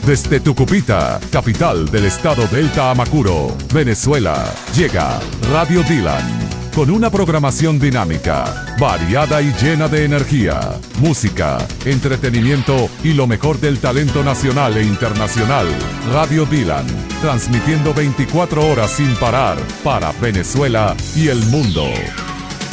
Desde Tucupita, capital del estado Delta Amacuro, Venezuela, llega Radio Dylan. Con una programación dinámica, variada y llena de energía, música, entretenimiento y lo mejor del talento nacional e internacional. Radio Dylan, transmitiendo 24 horas sin parar para Venezuela y el mundo.